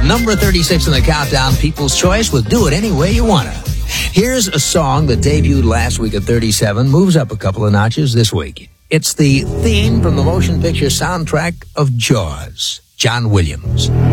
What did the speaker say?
Number 36 in the countdown, People's Choice with Do It Any Way You Wanna. Here's a song that debuted last week at 37, moves up a couple of notches this week. It's the theme from the motion picture soundtrack of Jaws, John Williams.